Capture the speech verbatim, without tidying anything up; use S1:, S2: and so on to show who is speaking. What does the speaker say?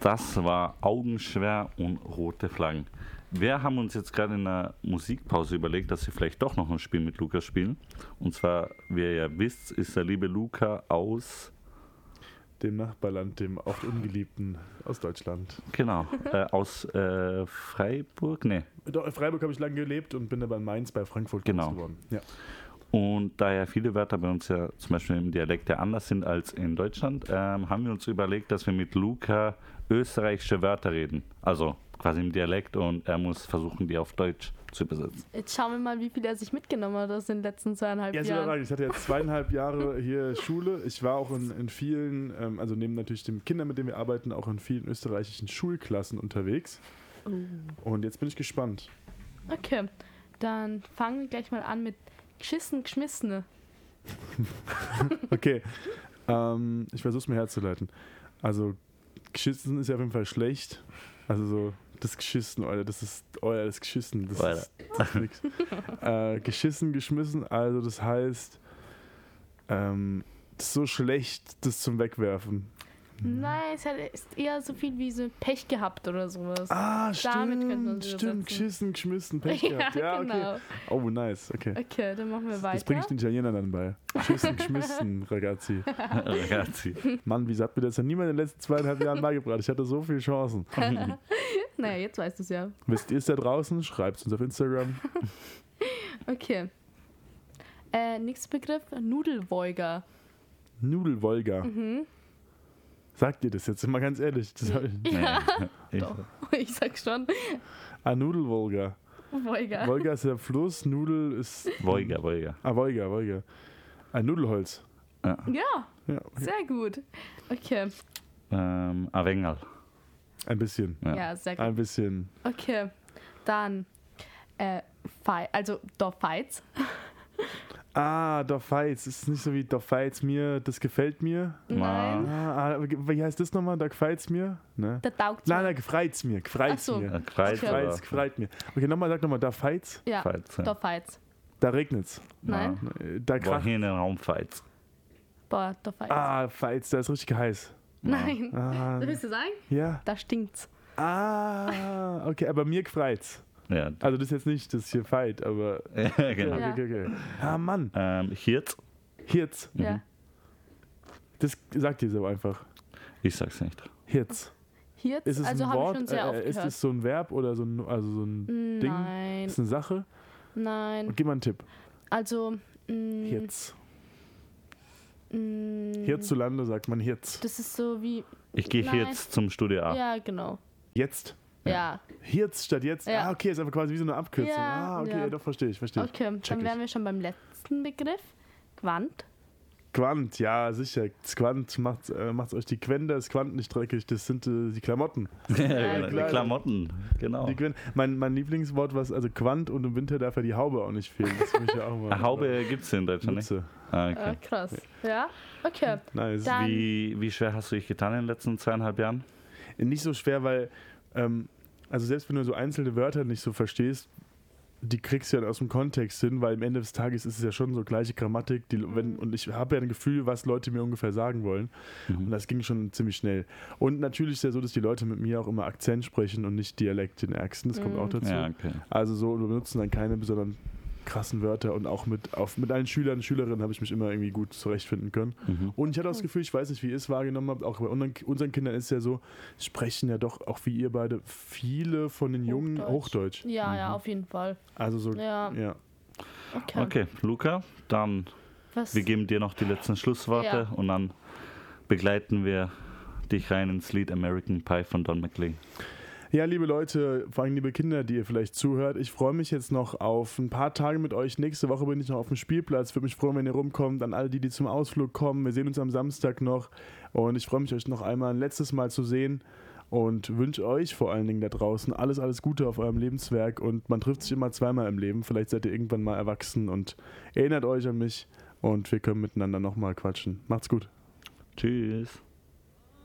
S1: Das war Augenschwer und Rote Flaggen. Wir haben uns jetzt gerade in der Musikpause überlegt, dass wir vielleicht doch noch ein Spiel mit Luca spielen. Und zwar, wie ihr ja wisst, ist der liebe Luca aus
S2: dem Nachbarland, dem oft ungeliebten aus Deutschland.
S1: Genau, äh, aus äh, Freiburg? Nee.
S2: Doch, in Freiburg habe ich lange gelebt und bin aber in Mainz bei Frankfurt groß
S1: genau.
S2: geworden. Ja.
S1: Und da ja viele Wörter bei uns ja zum Beispiel im Dialekt ja anders sind als in Deutschland, ähm, haben wir uns überlegt, dass wir mit Luca österreichische Wörter reden. Also quasi im Dialekt, und er muss versuchen, die auf Deutsch zu übersetzen.
S3: Jetzt schauen wir mal, wie viel er sich mitgenommen hat aus den letzten zweieinhalb
S2: ja,
S3: Jahren.
S2: Ja, ich hatte jetzt zweieinhalb Jahre hier Schule. Ich war auch in, in vielen, ähm, also neben natürlich den Kindern, mit denen wir arbeiten, auch in vielen österreichischen Schulklassen unterwegs.
S3: Oh.
S2: Und jetzt bin ich gespannt.
S3: Okay, dann fangen wir gleich mal an mit Geschissen, Geschmissene.
S2: Okay, ähm, ich versuche es mir herzuleiten. Also, geschissen ist ja auf jeden Fall schlecht. Also so, das Geschissen, Alter, das ist, euer das Geschissen, das
S1: Alter.
S2: ist, das ist nix. äh, geschissen, geschmissen, also das heißt, ähm, das ist so schlecht, das zum Wegwerfen.
S3: Nein, es ist eher so viel wie so Pech gehabt oder sowas.
S2: Ah,
S3: Damit könnte man
S2: stimmt,
S3: es
S2: stimmt,
S3: übersetzen.
S2: geschissen, geschmissen, Pech
S3: Ja,
S2: gehabt. Ja,
S3: genau.
S2: okay. Oh, nice, okay.
S3: Okay, dann machen wir weiter.
S2: Das bringe ich den Italienern dann bei. Geschissen, geschmissen, Ragazzi.
S1: Ragazzi.
S2: Mann, wieso hat mir das ja niemand in den letzten zweieinhalb Jahren beigebracht? Ich hatte so viele Chancen.
S3: Naja, jetzt weißt du es ja.
S2: Wisst ihr es da draußen? Schreibt es uns auf Instagram.
S3: Okay. Äh, nächster Begriff, Nudelwolga.
S2: Nudelwolga.
S3: Mhm.
S2: Sagt ihr das jetzt mal ganz ehrlich? Das hab ich,
S3: Ja,
S1: Nee.
S3: doch. Ich sag schon.
S2: ah, Nudelwolga.
S3: Wolga.
S2: Wolga ist der Fluss, Nudel ist...
S1: Wolga, Wolga.
S2: Ah, Wolga, Wolga. Ein Nudelholz.
S1: Ja.
S3: Ja,
S2: Ja, okay.
S3: sehr gut. Okay.
S1: Ähm, Avengal.
S2: Ein bisschen.
S1: Ja.
S3: Ja, sehr gut.
S2: Ein bisschen.
S3: Okay. Dann, äh, Fei- also Dorfeiz.
S2: Ah, Dorfeiz. Ist nicht so wie Dorfeiz mir, das gefällt mir.
S3: Nein.
S2: Ah, ah, wie heißt das nochmal? Da gefeilt's mir? Ne?
S3: Der taugt
S2: Nein, nein, gefreit's mir. Gefreit's
S3: Ach so.
S2: mir.
S1: Ja, Kreis,
S3: Okay.
S1: aber
S2: Gefreit's, gefreit mir. Okay, nochmal, sag nochmal, da feit's,
S3: Ja,
S1: Pfalz, ja.
S3: Dorfeiz.
S2: da regnet's.
S3: Nein.
S2: Da
S1: Boah,
S2: kracht.
S1: hier in den Raum Pfalz.
S3: Boah, Dorfeiz.
S2: Ah, feit's, da ist richtig heiß.
S3: Nein.
S2: Ah,
S3: Willst du sagen?
S2: ja.
S3: Da stinkt's.
S2: Ah, okay, aber mir gefreit's.
S1: Ja,
S2: Also das ist jetzt nicht das hier feit, aber...
S1: ja genau.
S2: Okay,
S3: Ja.
S2: okay, okay. Ah, Mann.
S1: Ähm, Hirz.
S2: Hirz.
S3: Ja.
S2: Das sagt ihr so einfach.
S1: Ich sag's nicht.
S2: Hirz.
S3: Hirz,
S2: Ist es
S3: also
S2: ein
S3: habe ich
S2: Wort?
S3: schon sehr oft
S2: äh, ist
S3: gehört.
S2: es so ein Verb oder so ein, also so ein Ding?
S3: Nein,
S2: Ist es eine Sache?
S3: nein.
S2: Gib mal einen Tipp.
S3: Also, mh,
S2: Hirz.
S3: mh,
S2: Hierzulande sagt man Hirz.
S3: das ist so wie...
S1: Ich gehe
S3: Nein.
S1: jetzt zum Studio A.
S3: Ja, genau.
S2: Jetzt?
S3: Ja.
S2: Hirz statt jetzt?
S3: Ja.
S2: Ah, okay, ist einfach quasi wie so eine Abkürzung.
S3: Ja,
S2: ah, okay,
S3: ja.
S2: ja, doch, verstehe ich, verstehe ich.
S3: Okay,
S2: Check
S3: dann
S2: ich.
S3: wären wir schon beim letzten Begriff. Quant.
S2: Quant, ja, sicher. Das Quant macht äh, macht's euch die Quänder, das Quant nicht dreckig, das sind äh, die Klamotten.
S1: Ja, die
S2: klar.
S1: Klamotten, genau.
S2: Die Quen- mein, mein Lieblingswort war, also Quant, und im Winter darf ja die Haube auch nicht fehlen. Das finde ich ja auch mal.
S1: Eine Haube gibt's in Deutschland nicht.
S2: Mütze.
S1: Ah,
S3: Äh,
S1: okay.
S3: krass. Ja? Okay.
S2: Nice.
S3: Dann-
S1: Wie, wie schwer hast du dich getan in den letzten zweieinhalb Jahren?
S2: Nicht so schwer, weil, ähm, also selbst wenn du so einzelne Wörter nicht so verstehst, die kriegst du ja aus dem Kontext hin, weil am Ende des Tages ist es ja schon so gleiche Grammatik, die, wenn, und ich habe ja ein Gefühl, was Leute mir ungefähr sagen wollen. Und das ging schon ziemlich schnell. Und natürlich ist ja so, dass die Leute mit mir auch immer Akzent sprechen und nicht Dialekt, den ärgsten, das kommt auch dazu.
S1: Ja, okay.
S2: Also so, wir benutzen dann keine besonderen krassen Wörter, und auch mit, auf, mit allen Schülern und Schülerinnen habe ich mich immer irgendwie gut zurechtfinden können.
S1: Mhm.
S2: Und ich hatte auch das Gefühl, ich weiß nicht, wie ihr es wahrgenommen habt, auch bei unseren, unseren Kindern ist es ja so, sprechen ja doch, auch wie ihr beide, viele von den Jungen
S3: Hochdeutsch.
S2: Hochdeutsch.
S3: Ja, ja, auf jeden Fall.
S2: Also so,
S3: Ja.
S2: ja.
S3: Okay.
S1: Okay, Luca, dann
S3: Was?
S1: wir geben dir noch die letzten Schlussworte
S3: Ja.
S1: und dann begleiten wir dich rein ins Lied American Pie von Don McLean.
S2: Ja, liebe Leute, vor allem liebe Kinder, die ihr vielleicht zuhört, ich freue mich jetzt noch auf ein paar Tage mit euch. Nächste Woche bin ich noch auf dem Spielplatz. Würde mich freuen, wenn ihr rumkommt. An alle, die, die zum Ausflug kommen. Wir sehen uns am Samstag noch. Und ich freue mich, euch noch einmal ein letztes Mal zu sehen. Und wünsche euch vor allen Dingen da draußen alles, alles Gute auf eurem Lebenswerk. Und man trifft sich immer zweimal im Leben. Vielleicht seid ihr irgendwann mal erwachsen und erinnert euch an mich. Und wir können miteinander nochmal quatschen. Macht's gut.
S1: Tschüss.